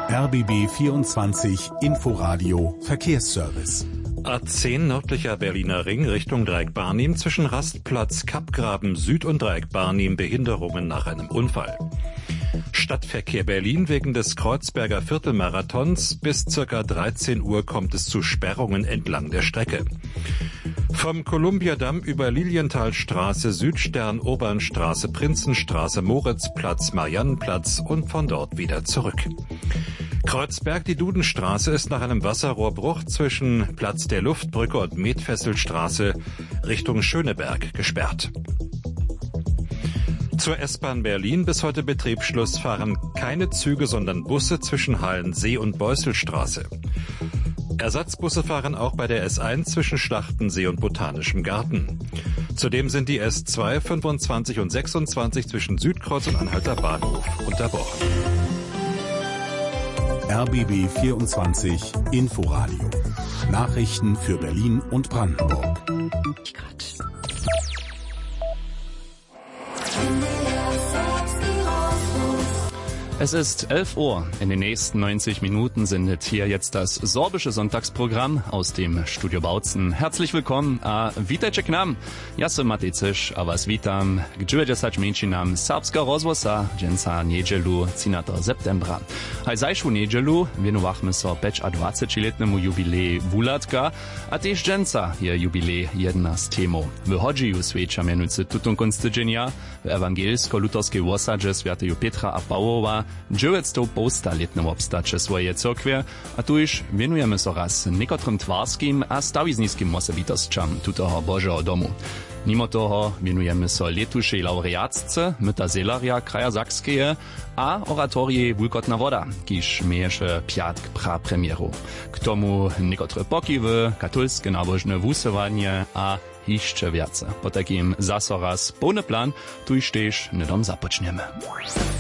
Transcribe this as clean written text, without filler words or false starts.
RBB 24 Inforadio Verkehrsservice. A10 nördlicher Berliner Ring Richtung Dreieck Barnim zwischen Rastplatz Kappgraben Süd und Dreieck Barnim Behinderungen nach einem Unfall. Stadtverkehr Berlin wegen des Kreuzberger Viertelmarathons. Bis ca. 13 Uhr kommt es zu Sperrungen entlang der Strecke. Vom Kolumbiadamm über Lilienthalstraße, Südstern, Obernstraße, Prinzenstraße, Moritzplatz, Mariannenplatz und von dort wieder zurück. Kreuzberg, die Dudenstraße ist nach einem Wasserrohrbruch zwischen Platz der Luftbrücke und Metfesselstraße Richtung Schöneberg gesperrt. Zur S-Bahn Berlin bis heute Betriebsschluss fahren keine Züge, sondern Busse zwischen Halensee und Beusselstraße. Ersatzbusse fahren auch bei der S1 zwischen Schlachtensee und Botanischem Garten. Zudem sind die S2, 25 und 26 zwischen Südkreuz und Anhalter Bahnhof unterbrochen. RBB 24 Inforadio. Nachrichten für Berlin und Brandenburg. Es ist 11 Uhr. In den nächsten 90 Minuten sendet hier jetzt das sorbische Sonntagsprogramm aus dem Studio Bautzen. Herzlich willkommen. Witajcie k nam. Ja sam Maticiš, a vas witam. Gdžujete sać menšinam Serbska rozvosa, dženca nedželu 13. septembra. Aj zajšu nedželu venowachmy so 25-letnemu jubilej Wulatka, a tež dženca je jubilej 11. W Hodžiju sveča menujcy tutun konstydženja w ewangelsko-luterskiej osadze Świętego Petra a Pawłowa 900-letnym obstacie swoje cyrkwie, a tuż wienujemy so raz niekotrym twarskim a stawizniskim osobitosťam tutoho Božeho domu. Mimo toho wienujemy so letušej laureatce Myta Zelaria kraja Sakskeje a oratorii Wulkotna woda, kiż mieješe piatk prapremieru. K tomu niekotre pokiwy, katolskie nabożne wusywanie a jeszcze więcej. Po takim zaso raz pełny plan, tuż też nedom započnemy.